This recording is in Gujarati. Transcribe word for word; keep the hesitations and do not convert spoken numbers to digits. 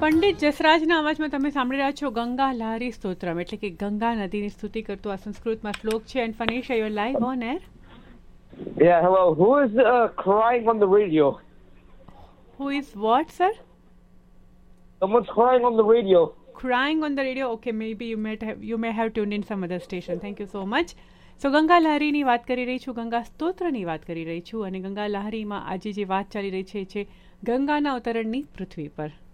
પંડિત જસરાજના અવાજમાં તમે સાંભળી રહ્યા છો ગંગા લહરી સ્તોત્રમ, એટલે કે ગંગા નદીની સ્તુતિ કરતો આ સંસ્કૃતમાં શ્લોક છે. And ફનીશા, you're live on air. Yeah, hello. Who is uh, crying on the radio? Who is what, sir? Someone's crying on the radio. Crying on the radio. Okay, maybe you might have you may have tuned in some other station. Thank you so much. સો ગંગા લહરીની વાત કરી રહી છું, ગંગા સ્તોત્રની વાત કરી રહી છું, અને ગંગા લહરીમાં આજે જે વાત ચાલી રહી છે એ છે ગંગાના અવતરણની પૃથ્વી પર.